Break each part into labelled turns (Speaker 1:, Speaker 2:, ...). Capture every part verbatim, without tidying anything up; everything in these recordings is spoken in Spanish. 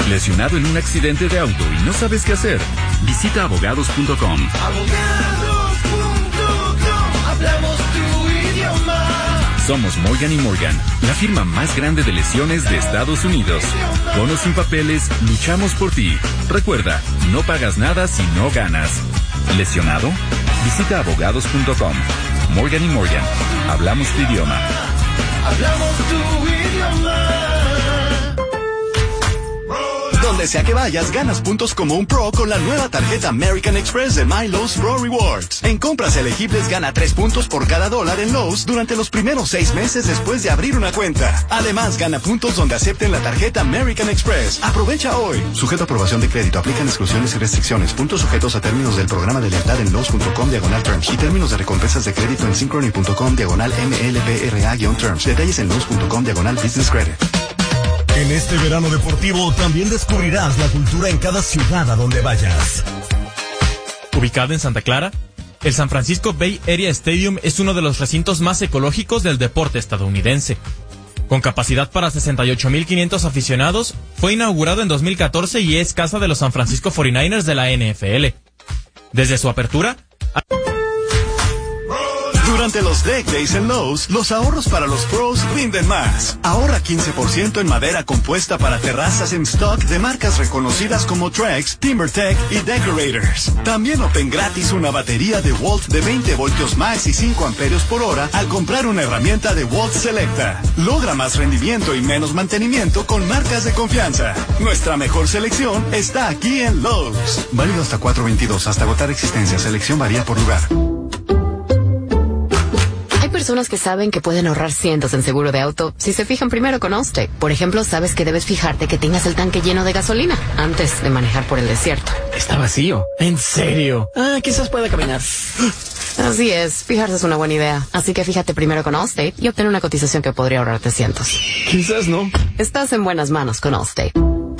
Speaker 1: ¿Lesionado en un accidente de auto y no sabes qué hacer? Visita abogados punto com.
Speaker 2: abogados punto com. Hablamos tu idioma.
Speaker 1: Somos Morgan y Morgan, la firma más grande de lesiones de Estados Unidos. Con o sin papeles, luchamos por ti. Recuerda, no pagas nada si no ganas. ¿Lesionado? Visita abogados punto com. Morgan y Morgan, hablamos tu idioma.
Speaker 2: Hablamos tu idioma.
Speaker 3: Donde sea que vayas, ganas puntos como un pro con la nueva tarjeta American Express de My Lowe's Pro Rewards. En compras elegibles gana tres puntos por cada dólar en Lowe's durante los primeros seis meses después de abrir una cuenta. Además, gana puntos donde acepten la tarjeta American Express. Aprovecha hoy. Sujeto a aprobación de crédito. Aplican exclusiones y restricciones. Puntos sujetos a términos del programa de lealtad en Lowe's punto com diagonal terms y términos de recompensas de crédito en synchrony punto com diagonal M L P R A guión terms. Detalles en Lowe's punto com diagonal business credit.
Speaker 4: En este verano deportivo también descubrirás la cultura en cada ciudad a donde vayas.
Speaker 5: Ubicado en Santa Clara, el San Francisco Bay Area Stadium es uno de los recintos más ecológicos del deporte estadounidense. Con capacidad para sesenta y ocho mil quinientos aficionados, fue inaugurado en dos mil catorce y es casa de los San Francisco cuarenta y nueve ers de la N F L. Desde su apertura...
Speaker 3: Durante los Deck Days en Lowe's, los ahorros para los pros rinden más. Ahorra quince por ciento en madera compuesta para terrazas en stock de marcas reconocidas como Trex, TimberTech y Decorators. También obtén gratis una batería de Walt de veinte voltios max y cinco amperios por hora al comprar una herramienta de Walt Selecta. Logra más rendimiento y menos mantenimiento con marcas de confianza. Nuestra mejor selección está aquí en Lowe's. Válido hasta cuatro veintidós, hasta agotar existencia. Selección varía por lugar.
Speaker 6: Hay personas que saben que pueden ahorrar cientos en seguro de auto si se fijan primero con Allstate. Por ejemplo, sabes que debes fijarte que tengas el tanque lleno de gasolina antes de manejar por el desierto.
Speaker 7: Está vacío. ¿En serio? Ah, quizás pueda caminar.
Speaker 6: Así es, fijarse es una buena idea. Así que fíjate primero con Allstate y obtén una cotización que podría ahorrarte cientos.
Speaker 7: Quizás no.
Speaker 6: Estás en buenas manos con Allstate.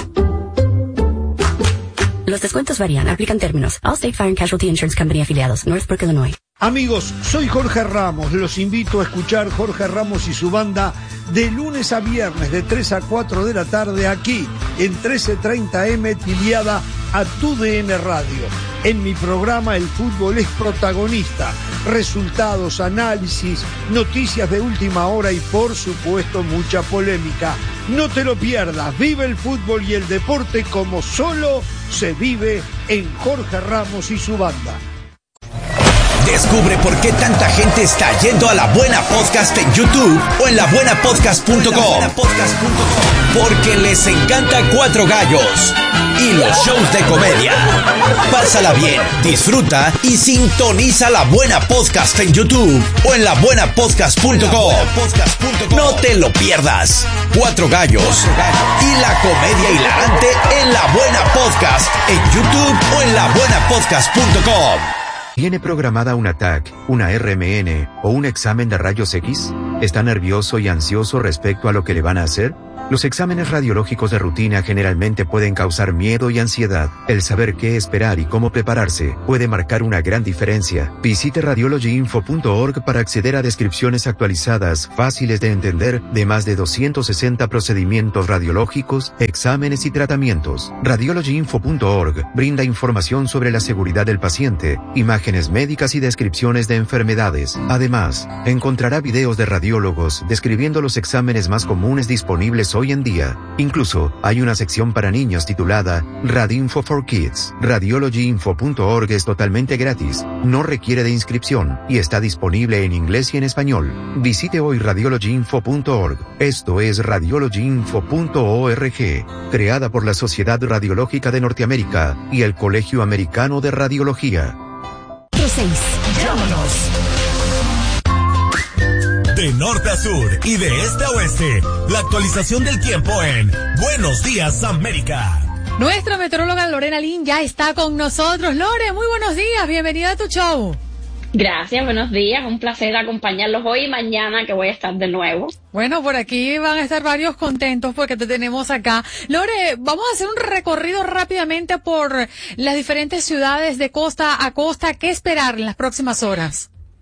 Speaker 8: Los descuentos varían, aplican términos. Allstate Fire and Casualty Insurance Company afiliados, Northbrook, Illinois.
Speaker 9: Amigos, soy Jorge Ramos. Los invito a escuchar Jorge Ramos y su banda de lunes a viernes de tres a cuatro de la tarde aquí en trece treinta eme afiliada a Tu D N Radio. En mi programa el fútbol es protagonista. Resultados, análisis, noticias de última hora y por supuesto mucha polémica. No te lo pierdas. Vive el fútbol y el deporte como solo se vive en Jorge Ramos y su banda.
Speaker 10: Descubre por qué tanta gente está yendo a La Buena Podcast en YouTube o en la buena podcast punto com. Porque les encanta Cuatro Gallos y los shows de comedia. Pásala bien, disfruta y sintoniza La Buena Podcast en YouTube o en la buena podcast punto com. No te lo pierdas. Cuatro Gallos y la comedia hilarante en La Buena Podcast en YouTube o en la buena podcast punto com.
Speaker 11: ¿Tiene programada una T A C, una R M N o un examen de rayos X? ¿Está nervioso y ansioso respecto a lo que le van a hacer? Los exámenes radiológicos de rutina generalmente pueden causar miedo y ansiedad. El saber qué esperar y cómo prepararse puede marcar una gran diferencia. Visite radiology info punto org para acceder a descripciones actualizadas, fáciles de entender, de más de doscientos sesenta procedimientos radiológicos, exámenes y tratamientos. radiology info punto org brinda información sobre la seguridad del paciente, imágenes médicas y descripciones de enfermedades. Además, encontrará videos de radiólogos describiendo los exámenes más comunes disponibles hoy en día. Incluso, hay una sección para niños titulada Radinfo for Kids. radiology info punto org es totalmente gratis, no requiere de inscripción y está disponible en inglés y en español. Visite hoy radiology info punto org. Esto es radiology info punto org, creada por la Sociedad Radiológica de Norteamérica y el Colegio Americano de Radiología.
Speaker 8: seis.
Speaker 4: Llámanos. De norte a sur y de este a oeste, la actualización del tiempo en Buenos Días América.
Speaker 12: Nuestra meteoróloga Lorena Lin ya está con nosotros. Lore, muy buenos días, bienvenida a tu show.
Speaker 13: Gracias, buenos días, un placer acompañarlos hoy y mañana que voy a estar de nuevo.
Speaker 12: Bueno, por aquí van a estar varios contentos porque te tenemos acá. Lore, vamos a hacer un recorrido rápidamente por las diferentes ciudades de costa a costa. ¿Qué esperar en las próximas horas?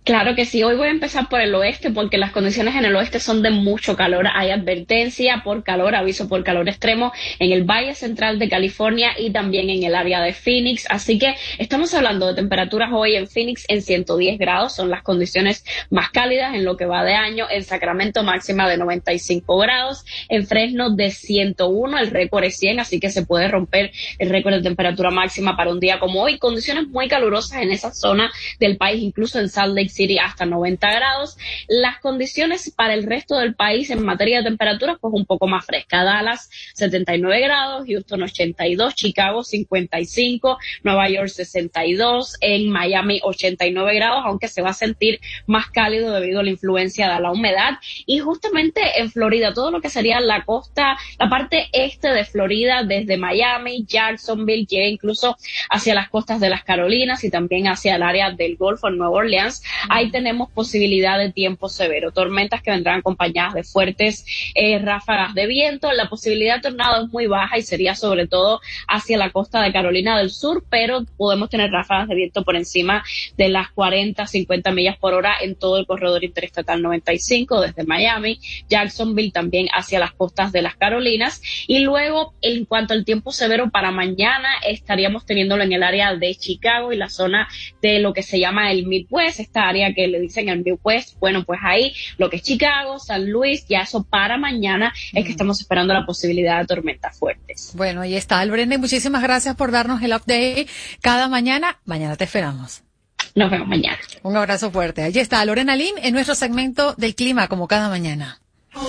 Speaker 13: Claro que sí, hoy voy a empezar por el oeste porque las condiciones en el oeste son de mucho calor. Hay advertencia por calor, aviso por calor extremo en el Valle Central de California y también en el área de Phoenix. Así que estamos hablando de temperaturas hoy en Phoenix en ciento diez grados, son las condiciones más cálidas en lo que va de año. En Sacramento máxima de noventa y cinco grados, en Fresno de ciento uno, el récord es cien, así que se puede romper el récord de temperatura máxima para un día como hoy. Condiciones muy calurosas en esa zona del país, incluso en Salt Lake City hasta noventa grados. Las condiciones para el resto del país en materia de temperaturas, pues un poco más fresca. Dallas, setenta y nueve grados, Houston, ochenta y dos, Chicago, cincuenta y cinco, Nueva York, sesenta y dos, en Miami, ochenta y nueve grados, aunque se va a sentir más cálido debido a la influencia de la humedad. Y justamente en Florida, todo lo que sería la costa, la parte este de Florida, desde Miami, Jacksonville, llega incluso hacia las costas de las Carolinas y también hacia el área del Golfo en Nueva Orleans. Ahí tenemos posibilidad de tiempo severo, tormentas que vendrán acompañadas de fuertes eh, ráfagas de viento. La posibilidad de tornado es muy baja y sería sobre todo hacia la costa de Carolina del Sur, pero podemos tener ráfagas de viento por encima de las cuarenta, cincuenta millas por hora en todo el corredor interestatal noventa y cinco, desde Miami, Jacksonville, también hacia las costas de las Carolinas. Y luego, en cuanto al tiempo severo para mañana, estaríamos teniéndolo en el área de Chicago y la zona de lo que se llama el Midwest, esta área que le dicen el Midwest. Bueno, pues ahí lo que es Chicago, San Luis, ya eso para mañana es que estamos esperando la posibilidad de tormentas fuertes.
Speaker 12: Bueno, ahí está, Brenda, muchísimas gracias por darnos el update cada mañana. Mañana te esperamos.
Speaker 13: Nos vemos mañana.
Speaker 12: Un abrazo fuerte. Allí está Lorena Lim en nuestro segmento del clima, como cada mañana.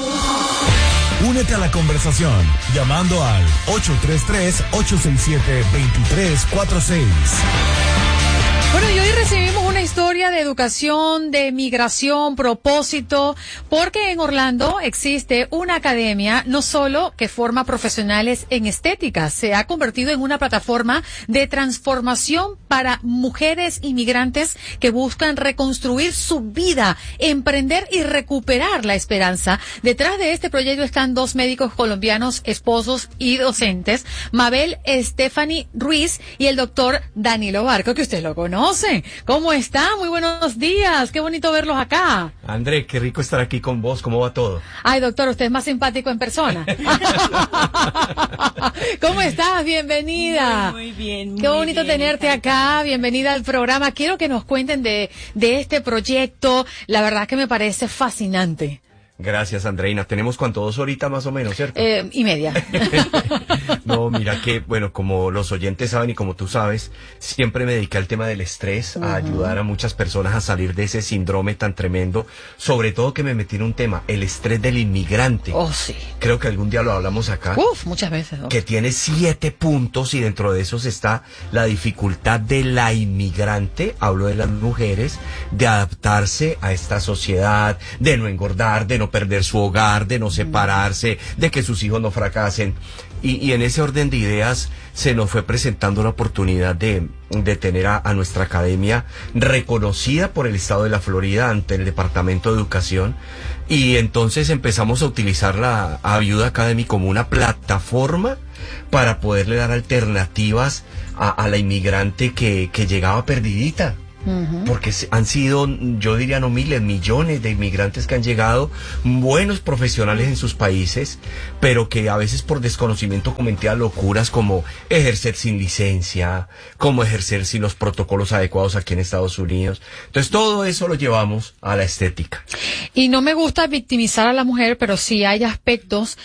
Speaker 4: Únete a la conversación llamando al ocho tres tres, ocho seis siete, dos tres cuatro seis.
Speaker 12: Bueno, y hoy recibimos una historia de educación, de migración, propósito, porque en Orlando existe una academia no solo que forma profesionales en estética, se ha convertido en una plataforma de transformación para mujeres inmigrantes que buscan reconstruir su vida, emprender y recuperar la esperanza. Detrás de este proyecto están dos médicos colombianos, esposos y docentes, Mabel Stephanie Ruiz y el doctor Danilo Barco, que usted lo conoce. ¿Cómo está? Muy buenos días. Qué bonito verlos acá.
Speaker 14: André, qué rico estar aquí con vos. ¿Cómo va todo?
Speaker 12: Ay, doctor, usted es más simpático en persona. ¿Cómo estás? Bienvenida.
Speaker 15: Muy, muy bien. Muy
Speaker 12: qué bonito
Speaker 15: bien,
Speaker 12: tenerte acá. Bienvenida al programa. Quiero que nos cuenten de, de este proyecto. La verdad que me parece fascinante.
Speaker 14: Gracias, Andreina. Tenemos cuánto, dos horitas más o menos, ¿cierto?
Speaker 12: Eh, y media.
Speaker 14: No, mira que, bueno, como los oyentes saben y como tú sabes, siempre me dediqué al tema del estrés, uh-huh. a ayudar a muchas personas a salir de ese síndrome tan tremendo, sobre todo que me metí en un tema, el estrés del inmigrante.
Speaker 12: Oh, sí.
Speaker 14: Creo que algún día lo hablamos acá.
Speaker 12: Uf, muchas veces. ¿No?
Speaker 14: Que tiene siete puntos y dentro de esos está la dificultad de la inmigrante, hablo de las mujeres, de adaptarse a esta sociedad, de no engordar, de no perder su hogar, de no separarse, de que sus hijos no fracasen. Y, y en ese orden de ideas se nos fue presentando la oportunidad de, de tener a, a nuestra academia reconocida por el estado de la Florida ante el Departamento de Educación. Y entonces empezamos a utilizar la ayuda académica como una plataforma para poderle dar alternativas a, a la inmigrante que, que llegaba perdidita. Porque han sido, yo diría no miles, millones de inmigrantes que han llegado, buenos profesionales en sus países, pero que a veces por desconocimiento cometían locuras como ejercer sin licencia, como ejercer sin los protocolos adecuados aquí en Estados Unidos. Entonces todo eso lo llevamos a la estética.
Speaker 12: Y no me gusta victimizar a la mujer, pero sí hay aspectos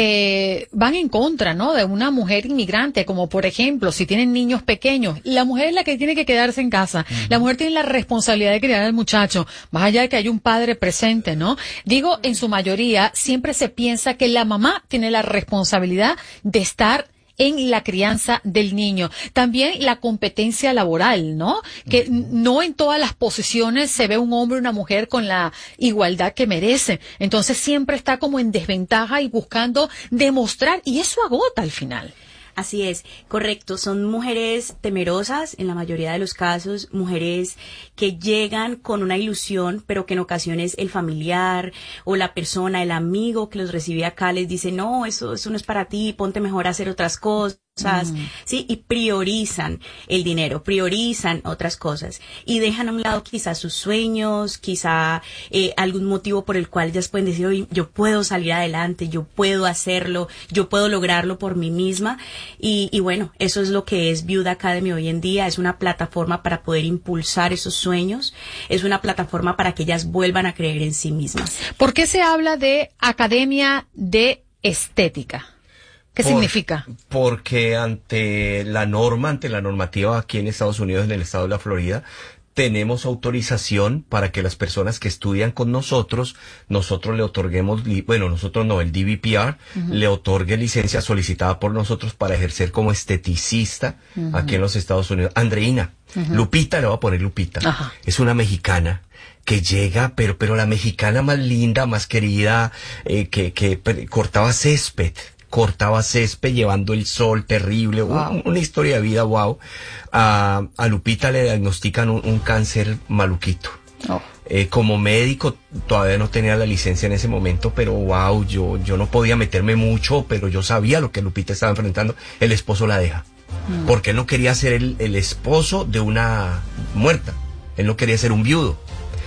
Speaker 12: que van en contra, ¿no?, de una mujer inmigrante, como por ejemplo, si tienen niños pequeños, la mujer es la que tiene que quedarse en casa. Uh-huh. La mujer tiene la responsabilidad de criar al muchacho, más allá de que hay un padre presente, ¿no? Digo, en su mayoría, siempre se piensa que la mamá tiene la responsabilidad de estar en la crianza del niño. También la competencia laboral, ¿no? Que no en todas las posiciones se ve un hombre y una mujer con la igualdad que merece. Entonces siempre está como en desventaja y buscando demostrar, y eso agota al final.
Speaker 15: Así es, correcto. Son mujeres temerosas, en la mayoría de los casos, mujeres que llegan con una ilusión, pero que en ocasiones el familiar o la persona, el amigo que los recibe acá les dice, no, eso, eso no es para ti, ponte mejor a hacer otras cosas. Mm. Sí, y priorizan el dinero, priorizan otras cosas y dejan a un lado quizás sus sueños, quizá eh, algún motivo por el cual ellas pueden decir, oye, yo puedo salir adelante, yo puedo hacerlo, yo puedo lograrlo por mí misma y, y bueno, eso es lo que es Viuda Academy hoy en día, es una plataforma para poder impulsar esos sueños, es una plataforma para que ellas vuelvan a creer en sí mismas.
Speaker 12: ¿Por qué se habla de Academia de Estética? ¿Qué
Speaker 14: Por,
Speaker 12: significa?
Speaker 14: Porque ante la norma, ante la normativa aquí en Estados Unidos, en el estado de la Florida, tenemos autorización para que las personas que estudian con nosotros, nosotros le otorguemos, bueno, nosotros no, el D V P R, uh-huh. le otorgue licencia solicitada por nosotros para ejercer como esteticista uh-huh. aquí en los Estados Unidos. Andreina, uh-huh. Lupita, le voy a poner Lupita, uh-huh. es una mexicana que llega, pero pero la mexicana más linda, más querida, eh, que, que cortaba césped. cortaba césped llevando el sol terrible, wow. un, una historia de vida, wow. A, a Lupita le diagnostican un, un cáncer maluquito. Oh. Eh, como médico todavía no tenía la licencia en ese momento, pero wow, yo, yo no podía meterme mucho, pero yo sabía lo que Lupita estaba enfrentando. El esposo la deja, mm. porque él no quería ser el, el esposo de una muerta, él no quería ser un viudo.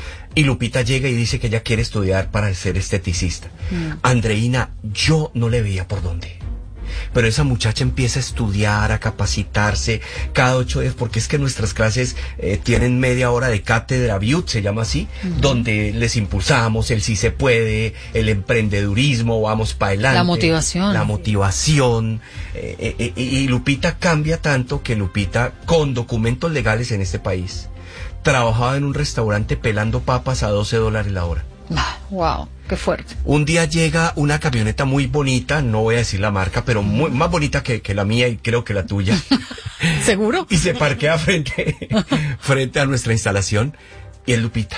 Speaker 14: Y Lupita llega y dice que ella quiere estudiar para ser esteticista. Mm. Andreina, yo no le veía por dónde. Pero esa muchacha empieza a estudiar, a capacitarse cada ocho días, porque es que nuestras clases eh, tienen media hora de cátedra V I U T, se llama así, mm. donde les impulsamos el sí se puede, el emprendedurismo, vamos para adelante.
Speaker 12: La motivación.
Speaker 14: La motivación. Eh, eh, eh, y Lupita cambia tanto que Lupita, con documentos legales en este país, trabajaba en un restaurante pelando papas a doce dólares la hora.
Speaker 12: Ah, wow, qué fuerte.
Speaker 14: Un día llega una camioneta muy bonita, no voy a decir la marca, pero muy, más bonita que, que la mía y creo que la tuya.
Speaker 12: ¿Seguro?
Speaker 14: Y se parquea frente, frente a nuestra instalación y es Lupita.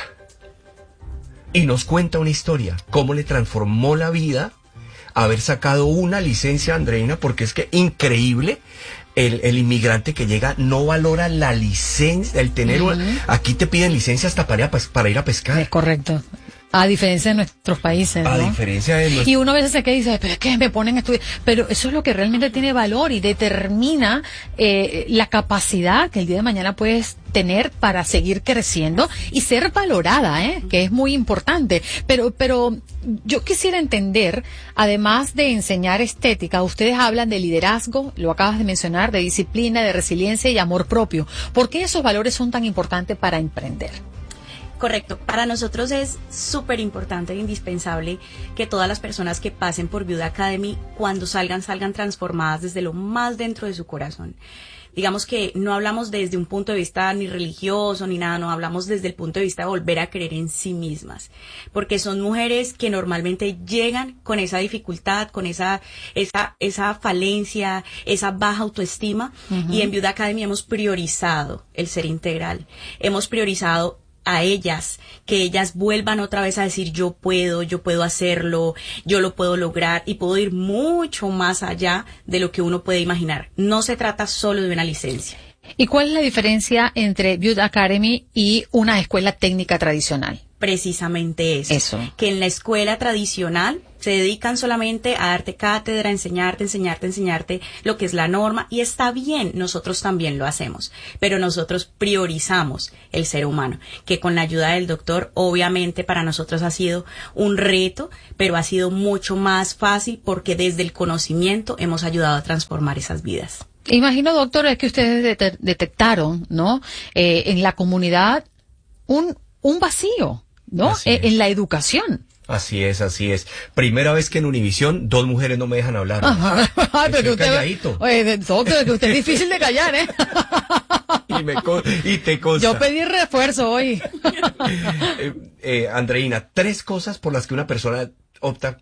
Speaker 14: Y nos cuenta una historia, cómo le transformó la vida haber sacado una licencia, Andreina, porque es que increíble. El, el inmigrante que llega no valora la licencia, el tener uh-huh. una, aquí te piden licencia hasta para ir a, para ir a pescar.
Speaker 12: Es correcto. A diferencia de nuestros países, ¿no?
Speaker 14: A diferencia de nuestros...
Speaker 12: Y uno a veces se queda y dice, pero es que me ponen a estudiar. Pero eso es lo que realmente tiene valor y determina eh, la capacidad que el día de mañana puedes tener para seguir creciendo y ser valorada, ¿eh? Que es muy importante. Pero, pero yo quisiera entender, además de enseñar estética, ustedes hablan de liderazgo, lo acabas de mencionar, de disciplina, de resiliencia y amor propio. ¿Por qué esos valores son tan importantes para emprender?
Speaker 15: Correcto. Para nosotros es súper importante e indispensable que todas las personas que pasen por Viuda Academy, cuando salgan, salgan transformadas desde lo más dentro de su corazón. Digamos que no hablamos desde un punto de vista ni religioso ni nada, no hablamos desde el punto de vista de volver a creer en sí mismas, porque son mujeres que normalmente llegan con esa dificultad, con esa esa esa falencia, esa baja autoestima, uh-huh. y en Viuda Academy hemos priorizado el ser integral, hemos priorizado a ellas, que ellas vuelvan otra vez a decir yo puedo, yo puedo hacerlo, yo lo puedo lograr y puedo ir mucho más allá de lo que uno puede imaginar. No se trata solo de una licencia.
Speaker 12: ¿Y cuál es la diferencia entre Viuda Academy y una escuela técnica tradicional?
Speaker 15: Precisamente eso, eso. Que en la escuela tradicional se dedican solamente a darte cátedra, a enseñarte, enseñarte, enseñarte lo que es la norma, y está bien, nosotros también lo hacemos, pero nosotros priorizamos el ser humano, que con la ayuda del doctor, obviamente para nosotros ha sido un reto, pero ha sido mucho más fácil porque desde el conocimiento hemos ayudado a transformar esas vidas.
Speaker 12: Imagino, doctor, es que ustedes det- detectaron, ¿no? Eh, en la comunidad un, un vacío, ¿no? Eh, en la educación.
Speaker 14: Así es, así es. Primera vez que en Univisión dos mujeres no me dejan hablar.
Speaker 12: Ajá. Ay, pero que usted, calladito. Oye, doctor, que usted es difícil de callar, ¿eh?
Speaker 14: y, me con, y te consta.
Speaker 12: Yo pedí refuerzo hoy.
Speaker 14: eh, eh, Andreina, tres cosas por las que una persona opta